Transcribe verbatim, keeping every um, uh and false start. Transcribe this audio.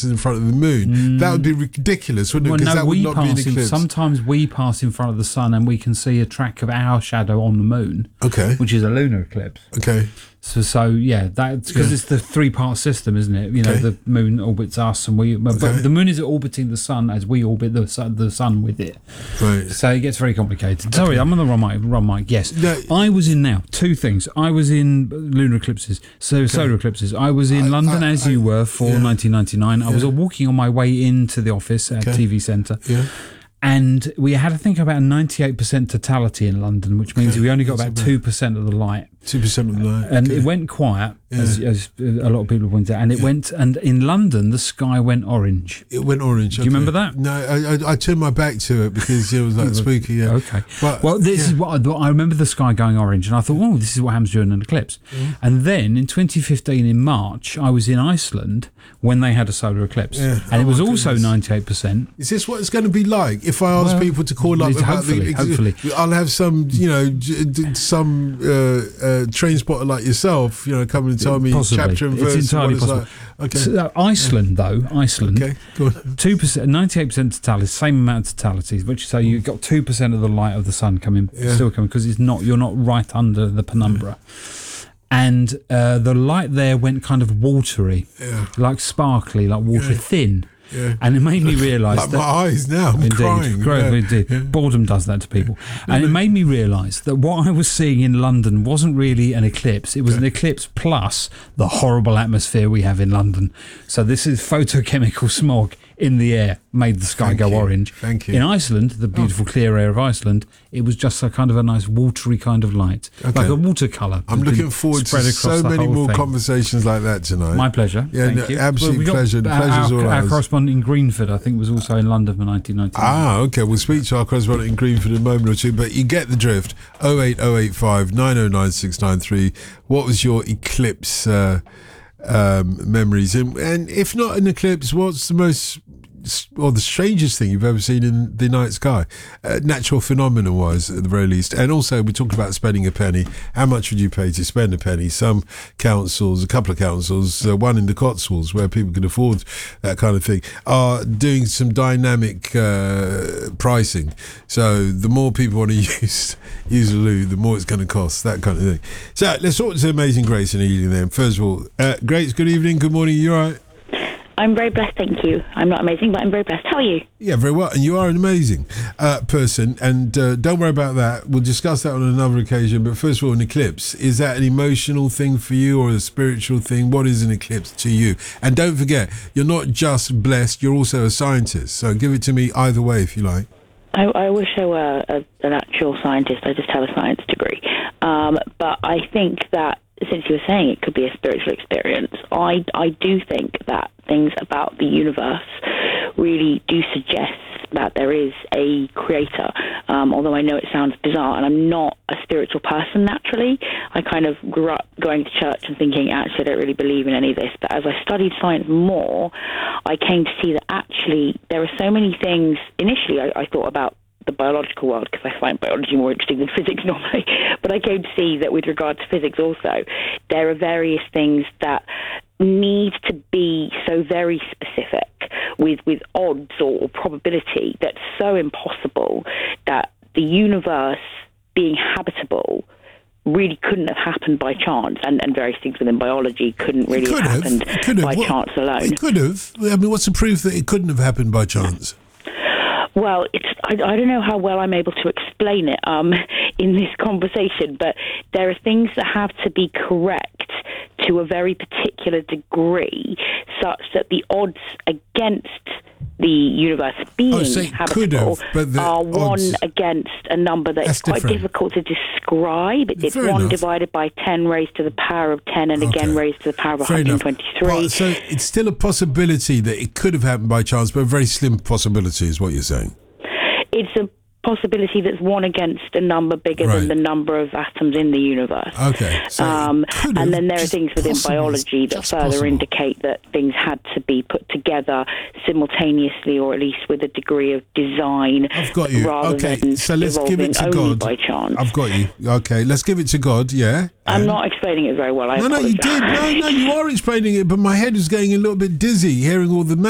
passes in front of the moon. Mm. That would be ridiculous, wouldn't it? Because well, no, that would we not pass be an in, eclipse. Sometimes we pass in front of the sun and we can see a track of our shadow on the moon. Okay. Which is a lunar eclipse. Okay. So, so yeah, that's because yeah. it's the three-part system, isn't it? You know, okay. the moon orbits us, and we. But okay. the moon is orbiting the sun as we orbit the sun, the sun with it. Right. So it gets very complicated. Sorry, okay. I'm on the wrong mic. Wrong mic. Yes, no. I was in now two things. I was in lunar eclipses, so okay. solar eclipses. I was in I, London I, as I, you were for yeah. nineteen ninety-nine. I yeah. was walking on my way into the office at okay. T V Centre. Yeah. And we had, I think, about a ninety-eight percent totality in London, which means okay. we only got about two percent of the light. two percent of the light. And okay. it went quiet, yeah. as, as a lot of people pointed out. And it yeah. went, and in London, the sky went orange. It went orange. Do okay. you remember that? No, I, I, I turned my back to it because it was like spooky. Yeah. Okay. But, well, this yeah. is what I, I remember the sky going orange, and I thought, oh, this is what happens during an eclipse. Mm. And then in twenty fifteen, in March, I was in Iceland when they had a solar eclipse. Yeah. And oh it was also ninety-eight percent. Is this what it's going to be like? If I ask well, people to call up about hopefully, the... Hopefully. I'll have some, you know, some uh, uh, train spotter like yourself, you know, come and tell me possibly. chapter and verse. It's entirely possible. Like. Okay. So, uh, Iceland, yeah. though, Iceland, okay. Go on. two percent, ninety-eight percent totality, same amount of totalities, which so you've got two percent of the light of the sun coming, yeah. still coming, because it's not, you're not right under the penumbra. Yeah. And uh, the light there went kind of watery, yeah. like sparkly, like water yeah. thin. Yeah. And it made me realise like that... my eyes now, I'm indeed, crying. Yeah. Indeed. Yeah. Boredom does that to people. Yeah. And it made me realise that what I was seeing in London wasn't really an eclipse. It was okay. an eclipse plus the horrible atmosphere we have in London. So this is photochemical smog in the air made the sky Thank go you. orange. Thank you. In Iceland, the beautiful oh. clear air of Iceland, it was just a kind of a nice watery kind of light, okay. like a watercolour. I'm looking forward to so many more thing. conversations like that tonight. My pleasure. Yeah, Thank no, you. absolute well, pleasure. The our, pleasure's our, all our ours. correspondent in Greenford, I think, was also in London for nineteen ninety-nine. Ah, okay. We'll speak to our correspondent in Greenford in a moment or two, but you get the drift. oh eight oh eight five nine oh nine six nine three. What was your eclipse uh, um, memories? And, and if not an eclipse, what's the most... or the strangest thing you've ever seen in the night sky, uh, natural phenomenon wise at the very least? And also we talked about spending a penny. How much would you pay to spend a penny? Some councils, a couple of councils, uh, one in the Cotswolds where people can afford that kind of thing, are doing some dynamic uh, pricing. So the more people want to use use a loo, the more it's going to cost, that kind of thing. So let's talk to Amazing Grace and Ealing then. First of all, uh, Grace, good evening, good morning, you all right? I'm very blessed, thank you. I'm not amazing, but I'm very blessed. How are you? Yeah, very well. And you are an amazing uh, person. And uh, don't worry about that. We'll discuss that on another occasion. But first of all, an eclipse. Is that an emotional thing for you or a spiritual thing? What is an eclipse to you? And don't forget, you're not just blessed, you're also a scientist. So give it to me either way, if you like. I, I wish I were a, an actual scientist. I just have a science degree. Um, but I think that since you were saying it could be a spiritual experience, I, I do think that things about the universe really do suggest that there is a creator, um, although I know it sounds bizarre, and I'm not a spiritual person naturally. I kind of grew up going to church and thinking, actually, I don't really believe in any of this. But as I studied science more, I came to see that actually there are so many things. Initially, I, I thought about the biological world because I find biology more interesting than physics normally, but I came to see that with regard to physics also, there are various things that need to be so very specific with, with odds or, or probability that's so impossible that the universe being habitable really couldn't have happened by chance, and, and various things within biology couldn't really have happened have. by what, chance alone. It could have. I mean, what's the proof that it couldn't have happened by chance? Well, it's, I, I don't know how well I'm able to explain it um, in this conversation, but there are things that have to be correct to a very particular degree, such that the odds against the universe being oh, so habitable have, are one odds, against a number that is quite different. difficult to describe. It's Fair one enough. divided by ten raised to the power of ten, and okay. again raised to the power of Fair one hundred twenty-three. Well, so it's still a possibility that it could have happened by chance, but a very slim possibility is what you're saying. It's a possibility that's one against a number bigger right. than the number of atoms in the universe. Okay. So um, and then there are things within biology that further possible. indicate that things had to be put together simultaneously, or at least with a degree of design. I've got you. Rather okay, than so let's give it to only God. By chance. I've got you. Okay, let's give it to God, yeah. I'm not explaining it very well. I no, no, you apologise. did. No, no, you are explaining it, but my head is getting a little bit dizzy hearing all the